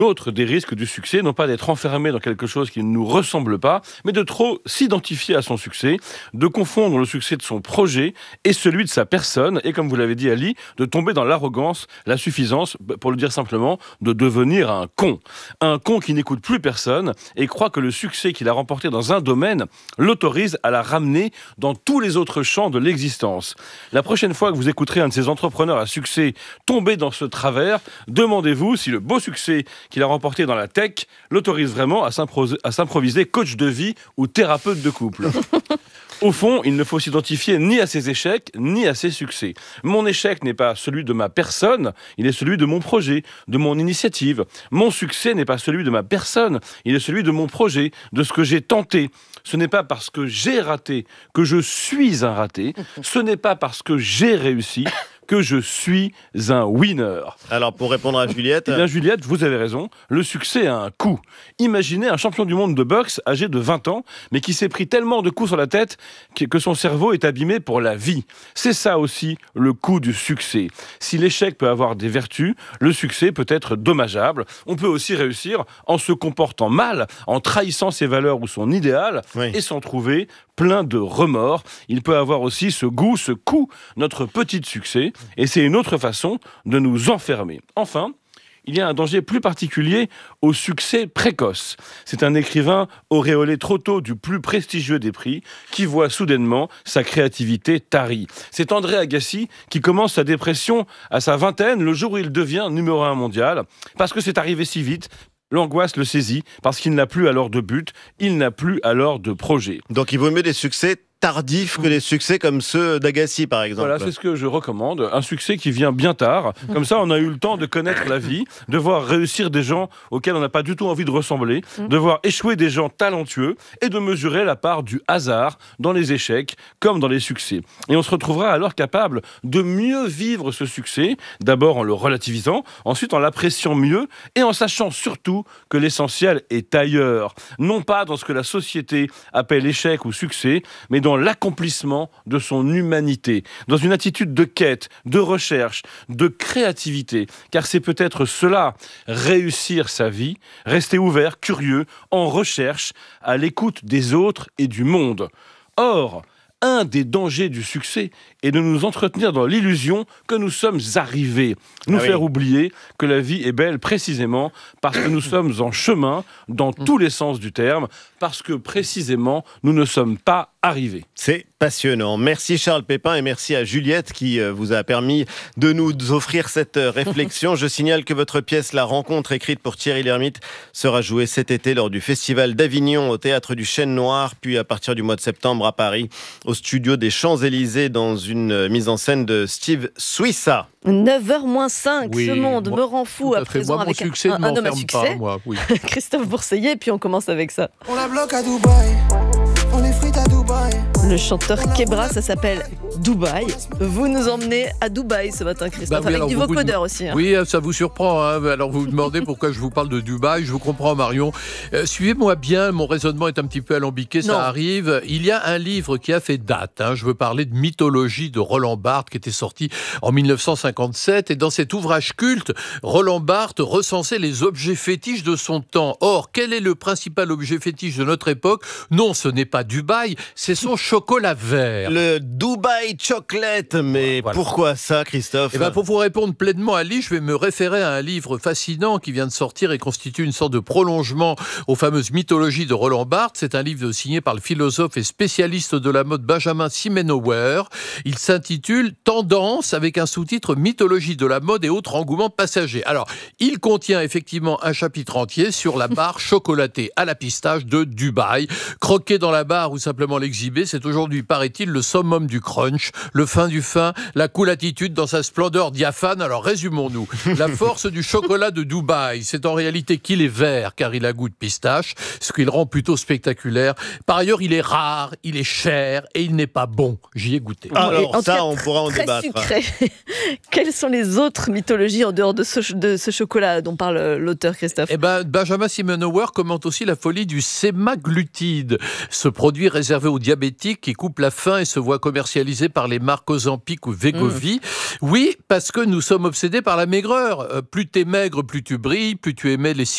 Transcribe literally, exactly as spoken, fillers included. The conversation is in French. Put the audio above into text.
L'autre des risques du succès, non pas d'être enfermé dans quelque chose qui ne nous ressemble pas, mais de trop s'identifier à son succès, de confondre le succès de son projet et celui de sa personne, et comme vous l'avez dit Ali, de tomber dans l'arrogance, la suffisance, pour le dire simplement, de devenir un con. Un con qui n'écoute plus personne et croit que le succès qu'il a remporté dans un domaine l'autorise à la ramener dans tous les autres champs de l'existence. La prochaine fois que vous écouterez un de ces entrepreneurs à succès tomber dans ce travers, demandez-vous si le beau succès qu'il a remporté dans la tech l'autorise vraiment à, s'impro- à s'improviser coach de vie ou thérapeute de couple. Au fond, il ne faut s'identifier ni à ses échecs, ni à ses succès. Mon échec n'est pas celui de ma personne, il est celui de mon projet, de mon initiative. Mon succès n'est pas celui de ma personne, il est celui de mon projet, de ce que j'ai tenté. Ce n'est pas parce que j'ai raté que je suis un raté. Ce n'est pas parce que j'ai réussi que je suis un winner. Alors, pour répondre à Juliette... Eh bien, Juliette, vous avez raison. Le succès a un coût. Imaginez un champion du monde de boxe âgé de vingt ans, mais qui s'est pris tellement de coups sur la tête que son cerveau est abîmé pour la vie. C'est ça aussi le coût du succès. Si l'échec peut avoir des vertus, le succès peut être dommageable. On peut aussi réussir en se comportant mal, en trahissant ses valeurs ou son idéal, oui. et s'en trouver plein de remords. Il peut avoir aussi ce goût, ce coût, notre petit succès, et c'est une autre façon de nous enfermer. Enfin, il y a un danger plus particulier au succès précoce. C'est un écrivain auréolé trop tôt du plus prestigieux des prix qui voit soudainement sa créativité tarie. C'est André Agassi qui commence sa dépression à sa vingtaine, le jour où il devient numéro un mondial, parce que c'est arrivé si vite. L'angoisse le saisit parce qu'il n'a plus alors de but, il n'a plus alors de projet. Donc il vaut mieux des succès tardifs que des succès comme ceux d'Agassi, par exemple. Voilà, c'est ce que je recommande. Un succès qui vient bien tard. Comme ça, on a eu le temps de connaître la vie, de voir réussir des gens auxquels on n'a pas du tout envie de ressembler, de voir échouer des gens talentueux et de mesurer la part du hasard dans les échecs comme dans les succès. Et on se retrouvera alors capable de mieux vivre ce succès, d'abord en le relativisant, ensuite en l'appréciant mieux et en sachant surtout que l'essentiel est ailleurs. Non pas dans ce que la société appelle échec ou succès, mais dans l'accomplissement de son humanité, dans une attitude de quête, de recherche, de créativité, car c'est peut-être cela, réussir sa vie, rester ouvert, curieux, en recherche, à l'écoute des autres et du monde. Or, un des dangers du succès est de nous entretenir dans l'illusion que nous sommes arrivés, nous ah faire oui. oublier que la vie est belle précisément parce que nous sommes en chemin dans tous les sens du terme, parce que précisément nous ne sommes pas arrivés. C'est passionnant. Merci Charles Pépin et merci à Juliette qui vous a permis de nous offrir cette réflexion. Je signale que votre pièce La Rencontre, écrite pour Thierry Lhermitte, sera jouée cet été lors du Festival d'Avignon au Théâtre du Chêne Noir, puis à partir du mois de septembre à Paris, au Studio des Champs-Élysées, dans une mise en scène de Steve Suissa. neuf heures moins cinq, oui, ce monde moi, me rend fou à présent moi, avec succès un, un homme à succès. Pas, moi, oui. Christophe Bourseillet, et puis on commence avec ça. On la bloque à Dubaï, on les frite à Dubaï. Le chanteur Kebra, ça s'appelle Dubaï. Vous nous emmenez à Dubaï ce matin, Christophe, bah oui, avec du vocodeur aussi. Hein. Oui, ça vous surprend. Hein. Alors vous vous demandez pourquoi je vous parle de Dubaï. Je vous comprends, Marion. Euh, suivez-moi bien, mon raisonnement est un petit peu alambiqué, ça non. arrive. Il y a un livre qui a fait date. Hein. Je veux parler de Mythologie de Roland Barthes, qui était sorti en dix-neuf cent cinquante-sept. Et dans cet ouvrage culte, Roland Barthes recensait les objets fétiches de son temps. Or, quel est le principal objet fétiche de notre époque ? Non, ce n'est pas Dubaï, c'est son chocolat vert. Le Dubaï Chocolate, mais voilà. Pourquoi ça, Christophe ? Eh ben, pour vous répondre pleinement, Ali, je vais me référer à un livre fascinant qui vient de sortir et constitue une sorte de prolongement aux fameuses mythologies de Roland Barthes. C'est un livre signé par le philosophe et spécialiste de la mode Benjamin Simenauer. Il s'intitule « Tendance » avec un sous-titre « Mythologie de la mode et autres engouements passagers ». Alors, il contient effectivement un chapitre entier sur la barre chocolatée à la pistache de Dubaï. Croquer dans la barre ou simplement l'exhiber, c'est aujourd'hui, paraît-il, le summum du crunch, le fin du fin, la cool attitude dans sa splendeur diaphane. Alors résumons-nous. La force du chocolat de Dubaï, c'est en réalité qu'il est vert, car il a goût de pistache, ce qui le rend plutôt spectaculaire. Par ailleurs, il est rare, il est cher et il n'est pas bon. J'y ai goûté. Alors en ça, cas, on pourra en très débattre. Sucré. Quelles sont les autres mythologies en dehors de ce, de ce chocolat dont parle l'auteur Christophe ? Eh ben, Benjamin Simenauer commente aussi la folie du sémaglutide, ce produit réservé aux diabétiques qui coupe la faim et se voit commercialisé par les marques Ozempic ou Wegovy. Mmh. Oui, parce que nous sommes obsédés par la maigreur. Euh, plus t'es maigre, plus tu brilles, plus tu émets les